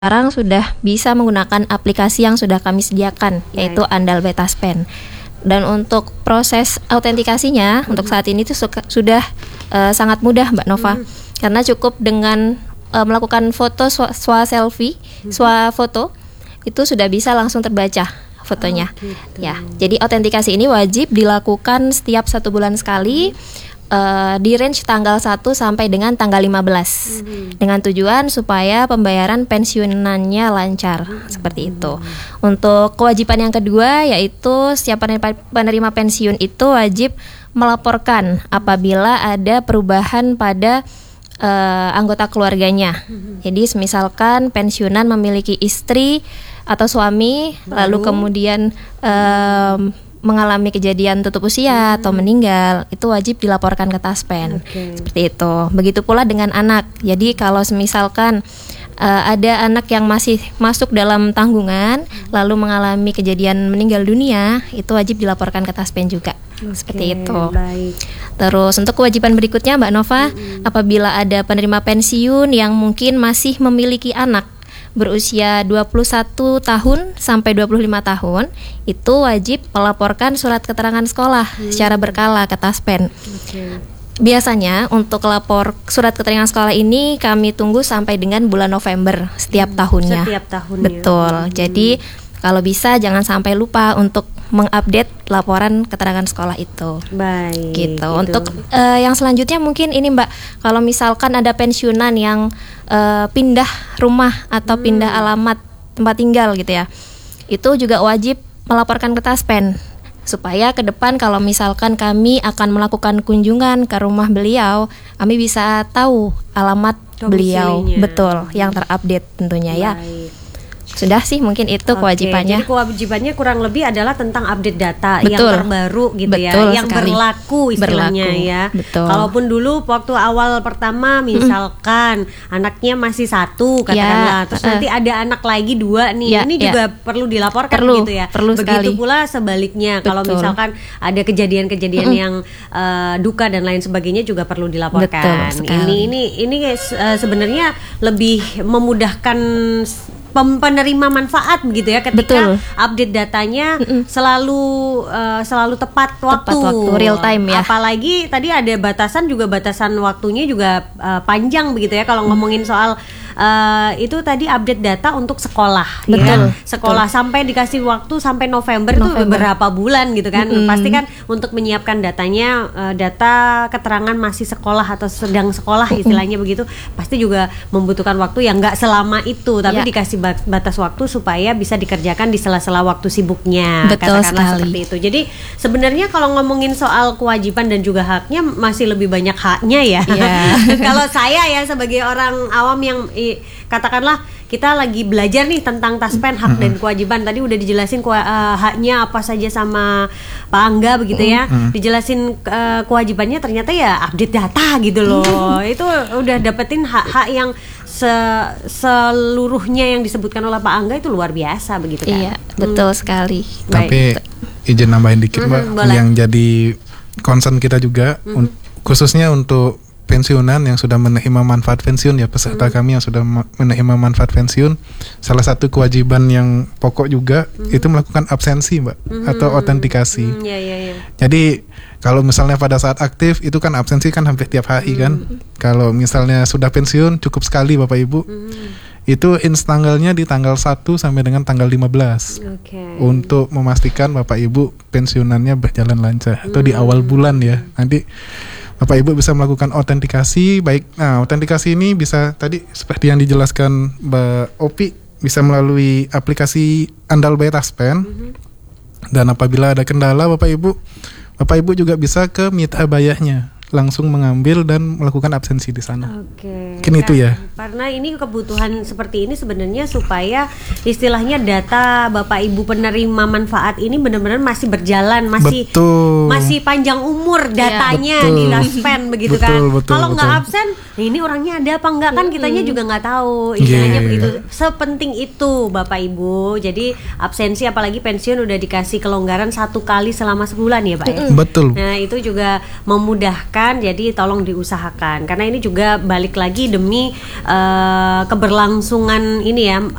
sekarang sudah bisa menggunakan aplikasi yang sudah kami sediakan, yaitu Andal Betaspen. Dan untuk proses autentikasinya untuk saat ini itu sudah sangat mudah, Mbak Nova, karena cukup dengan melakukan foto selfie, swafoto, itu sudah bisa langsung terbaca fotonya. Gitu. Ya, jadi autentikasi ini wajib dilakukan setiap 1 bulan sekali. Di range tanggal 1 sampai dengan tanggal 15 dengan tujuan supaya pembayaran pensiunannya lancar seperti itu. Untuk kewajiban yang kedua yaitu setiap penerima pensiun itu wajib melaporkan apabila ada perubahan pada anggota keluarganya. Jadi misalkan pensiunan memiliki istri atau suami lalu kemudian mengalami kejadian tutup usia atau meninggal, itu wajib dilaporkan ke Taspen. Seperti itu. Begitu pula dengan anak. Jadi kalau misalkan ada anak yang masih masuk dalam tanggungan lalu mengalami kejadian meninggal dunia, itu wajib dilaporkan ke Taspen juga. Seperti itu. Baik. Terus untuk kewajiban berikutnya, Mbak Nova, apabila ada penerima pensiun yang mungkin masih memiliki anak berusia 21 tahun sampai 25 tahun, itu wajib melaporkan surat keterangan sekolah secara berkala ke Taspen. Biasanya untuk lapor surat keterangan sekolah ini kami tunggu sampai dengan bulan November setiap tahunnya. Setiap tahunnya. Betul. Jadi kalau bisa jangan sampai lupa untuk mengupdate laporan keterangan sekolah itu. Baik. Gitu. Untuk yang selanjutnya mungkin ini Mbak, kalau misalkan ada pensiunan yang pindah rumah atau pindah alamat tempat tinggal gitu ya, itu juga wajib melaporkan ke Taspen supaya ke depan kalau misalkan kami akan melakukan kunjungan ke rumah beliau, kami bisa tahu alamat beliau, betul, yang terupdate tentunya. Baik. Ya. Sudah sih mungkin itu kewajibannya. Jadi kewajibannya kurang lebih adalah tentang update data yang Betul. terbaru gitu. Betul ya, yang sekali. berlaku istilahnya ya. Betul. Kalaupun dulu waktu awal pertama misalkan anaknya masih 1 katakanlah, terus nanti ada anak lagi 2 nih, ini juga perlu dilaporkan gitu ya. Perlu Begitu sekali. pula sebaliknya, kalau Betul. misalkan ada kejadian-kejadian yang duka dan lain sebagainya juga perlu dilaporkan. Betul sekali. Ini sebenarnya lebih memudahkan penerima manfaat begitu ya, ketika update datanya selalu tepat waktu, real time ya. Apalagi tadi ada batasan waktunya juga panjang begitu ya kalau ngomongin soal itu tadi update data untuk sekolah. Betul. Ya? Sekolah sampai dikasih waktu sampai November. Itu berapa bulan gitu kan. Pasti kan untuk menyiapkan datanya, data keterangan masih sekolah atau sedang sekolah istilahnya begitu, pasti juga membutuhkan waktu yang nggak selama itu, tapi dikasih batas waktu supaya bisa dikerjakan di sela-sela waktu sibuknya. Betul katakanlah sekali. seperti itu. Jadi sebenarnya kalau ngomongin soal kewajiban dan juga haknya, masih lebih banyak haknya ya. Kalau saya ya sebagai orang awam yang katakanlah kita lagi belajar nih tentang Taspen, hak dan kewajiban. Tadi udah dijelasin haknya apa saja sama Pak Angga begitu ya. Dijelasin kewajibannya ternyata ya update data gitu loh. Itu udah dapetin hak-hak yang seluruhnya yang disebutkan oleh Pak Angga itu luar biasa begitu kan. Iya, betul sekali. Tapi izin nambahin dikit Mbak, yang jadi concern kita juga khususnya untuk pensiunan yang sudah menerima manfaat pensiun ya, peserta kami yang sudah menerima manfaat pensiun, salah satu kewajiban yang pokok juga itu melakukan absensi Mbak, atau autentikasi. Jadi kalau misalnya pada saat aktif itu kan absensi kan hampir tiap hari kan. Kalau misalnya sudah pensiun cukup sekali Bapak Ibu. Itu tanggalnya di tanggal 1 sampai dengan tanggal 15 untuk memastikan Bapak Ibu pensiunannya berjalan lancar, atau di awal bulan ya. Nanti Bapak Ibu bisa melakukan autentikasi. Nah, autentikasi ini bisa tadi seperti yang dijelaskan Mbak Opi, bisa melalui aplikasi Andal by Taspen. Dan apabila ada kendala Bapak Ibu juga bisa ke mitra bayarnya, langsung mengambil dan melakukan absensi di sana. Mungkin itu ya. Karena ini kebutuhan seperti ini sebenarnya supaya istilahnya data Bapak Ibu penerima manfaat ini benar-benar masih berjalan, masih panjang umur datanya di Taspen begitu kan. Kalau nggak absen, ini orangnya ada apa enggak kan kitanya juga nggak tahu. Istilahnya begitu. Sepenting itu Bapak Ibu. Jadi absensi apalagi pensiun udah dikasih kelonggaran 1 kali selama sebulan ya Pak ya. Betul. Nah itu juga memudahkan disampaikan, jadi tolong diusahakan karena ini juga balik lagi demi keberlangsungan ini ya,